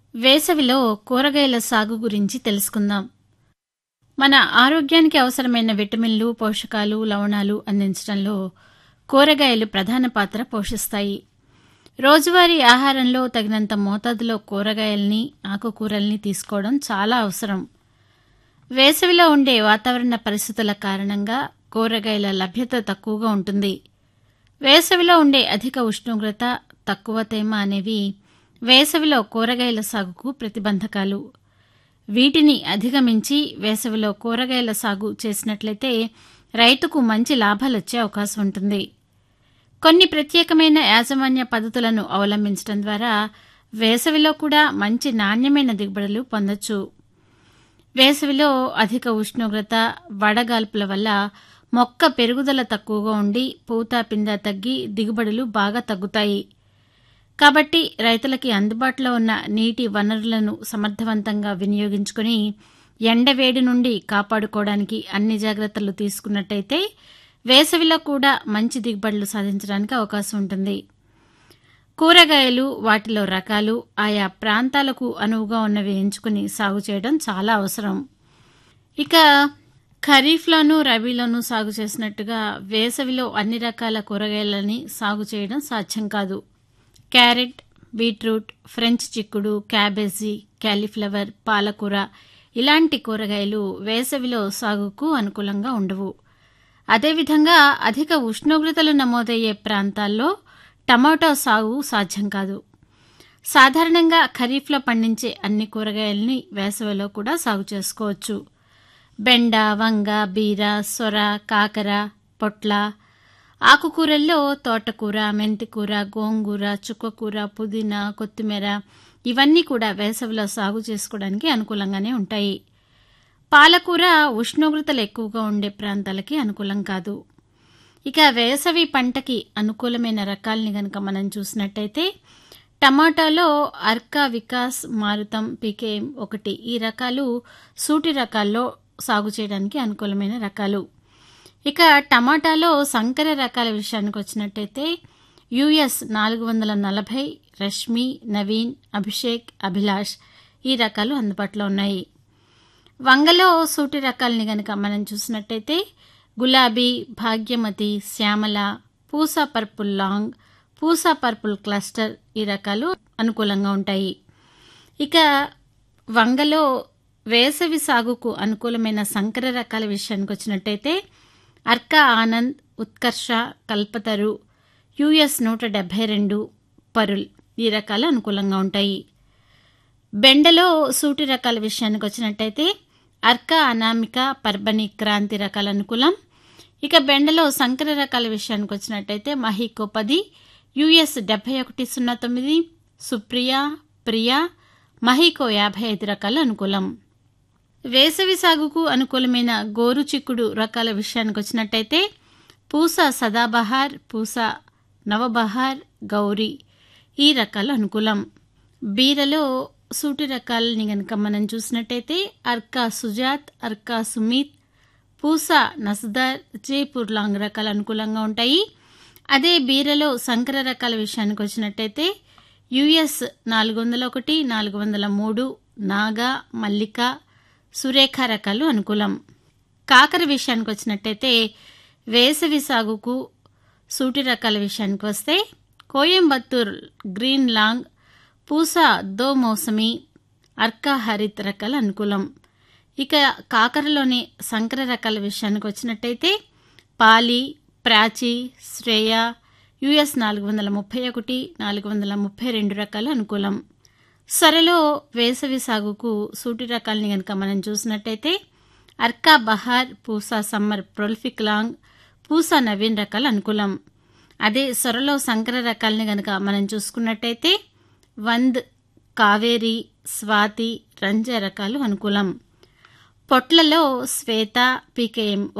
వేసవిలో కూరగాయల సాగు గురించి తెలుసుకుందాం. మన ఆరోగ్యానికి అవసరమైన విటమిన్లు, పోషకాలు, లవణాలు అందించడంలో కూరగాయలు ప్రధాన పాత్ర పోషిస్తాయి. రోజువారీ ఆహారంలో తగినంత మోతాదులో కూరగాయల్ని, ఆకుకూరల్ని తీసుకోవడం చాలా అవసరం. వేసవిలో ఉండే వాతావరణ పరిస్థితుల కారణంగా కూరగాయల లభ్యత తక్కువగా ఉంటుంది. వేసవిలో ఉండే అధిక ఉష్ణోగ్రత, తక్కువ తేమ అనేవి వేసవిలో కూరగాయల సాగుకు ప్రతిబంధకాలు. వీటిని అధిగమించి వేసవిలో కూరగాయల సాగు చేసినట్లయితే రైతుకు మంచి లాభాలొచ్చే అవకాశం ఉంటుంది. కొన్ని ప్రత్యేకమైన యాజమాన్య పద్ధతులను అవలంబించడం ద్వారా వేసవిలో కూడా మంచి నాణ్యమైన దిగుబడులు పొందొచ్చు. వేసవిలో అధిక ఉష్ణోగ్రత, వడగాల్పుల వల్ల మొక్క పెరుగుదల తక్కువగా ఉండి పూత, పింద తగ్గి దిగుబడులు బాగా తగ్గుతాయి. కాబట్టి రైతులకి అందుబాటులో ఉన్న నీటి వనరులను సమర్థవంతంగా వినియోగించుకుని ఎండవేడి నుండి కాపాడుకోవడానికి అన్ని జాగ్రత్తలు తీసుకున్నట్టయితే వేసవిలో కూడా మంచి దిగుబడులు సాధించడానికి అవకాశం ఉంటుంది. కూరగాయలు, వాటిలో రకాలు ఆయా ప్రాంతాలకు అనువుగా ఉన్నవి ఎంచుకుని సాగు చేయడం చాలా అవసరం. ఇక ఖరీఫ్లోనూ, రబీలోనూ సాగు చేసినట్టుగా వేసవిలో అన్ని రకాల కూరగాయలని సాగు చేయడం సాధ్యం కాదు. క్యారెట్, బీట్రూట్, ఫ్రెంచ్ చిక్కుడు, క్యాబేజీ, క్యాలీఫ్లవర్, పాలకూర ఇలాంటి కూరగాయలు వేసవిలో సాగుకు అనుకూలంగా ఉండవు. అదేవిధంగా అధిక ఉష్ణోగ్రతలు నమోదయ్యే ప్రాంతాల్లో టమాటో సాగు సాధ్యం కాదు. సాధారణంగా ఖరీఫ్లో పండించే అన్ని కూరగాయల్ని వేసవిలో కూడా సాగు చేసుకోవచ్చు. బెండ, వంగ, బీర, సొర, కాకర, పొట్ల, ఆకుకూరల్లో తోటకూర, మెంతికూర, గోంగూర, చుక్కకూర, పుదీనా, కొత్తిమీర ఇవన్నీ కూడా వేసవిలో సాగు చేసుకోవడానికి అనుకూలంగానే ఉంటాయి. పాలకూర ఉష్ణోగ్రతలు ఎక్కువగా ఉండే ప్రాంతాలకి అనుకూలం కాదు. ఇక వేసవి పంటకి అనుకూలమైన రకాల్ని గనక మనం చూసినట్టయితే టమాటాలో అర్కా వికాస్, మారుతం, పీకేఎం 1 ఈ రకాలు సూటి రకాల్లో సాగు చేయడానికి అనుకూలమైన రకాలు. ఇక టమాటాలో సంకర రకాల విషయానికి వచ్చినట్టయితే యుఎస్ 440, రష్మి, నవీన్, అభిషేక్, అభిలాష్ ఈ రకాలు అందుబాటులో ఉన్నాయి. వంగలో సూటి రకాలని గనక మనం చూసినట్టయితే గులాబీ, Bhagyamathi, Shyamala, Pusa purple long, Pusa purple cluster ఈ రకాలు అనుకూలంగా ఉంటాయి. ఇక వంగలో వేసవి సాగుకు అనుకూలమైన సంకర రకాల విషయానికి వచ్చినట్టయితే అర్కా ఆనంద్, ఉత్కర్ష, కల్పతరు, యుఎస్ 172, పరుల్ ఈ రకాలు అనుకూలంగా ఉంటాయి. బెండలో సూటి రకాల విషయానికి వచ్చినట్టయితే అర్కా అనామిక, పర్బని, క్రాంతి రకాల అనుకూలం. ఇక బెండలో సంకర రకాల విషయానికి వచ్చినట్టయితే మహికో 10, యుఎస్ 7109, సుప్రియ, ప్రియా, మహికో 55 రకాలు అనుకూలం. వేసవి సాగుకు అనుకూలమైన గోరు చిక్కుడు రకాల విషయానికి వచ్చినట్టయితే పూసా సదాబహార్, పూసా నవబహార్, గౌరీ ఈ రకాలు అనుకూలం. బీరలో సూటి రకాలని గనక మనం చూసినట్టయితే అర్కా సుజాత్, అర్కా సుమిత్, పూసా నస్దార్, జైపూర్ లాంగ్ రకాలు అనుకూలంగా ఉంటాయి. అదే బీరలో సంకర రకాల విషయానికి వచ్చినట్టయితే యుఎస్ 401, 403, నాగా, మల్లిక, సురేఖ రకాలు అనుకూలం. కాకర విషయానికి వచ్చినట్టయితే వేసవి సాగుకు సూటి రకాల విషయానికి వస్తే కోయంబత్తూర్ గ్రీన్ లాంగ్, పూసా దో మౌసమి, అర్కా హరిత్ రకాలు అనుకూలం. ఇక కాకరలోని సంకర రకాల విషయానికి వచ్చినట్టయితే పాలి, ప్రాచి, శ్రేయ, యుఎస్ 431, 432 రకాలు అనుకూలం. సొరలో వేసవి సాగుకు సూటి రకాలని గనక మనం చూసినట్టయితే Arka Bahar, Pusa summer prolific long, Pusa Naveen రకాలు అనుకూలం. అదే సొరలో సంకర రకాలని గనక మనం చూసుకున్నట్టయితే వంద్, కావేరి, స్వాతి, రంజ రకాలు అనుకూలం. పొట్లలో శ్వేత, పీకేఎం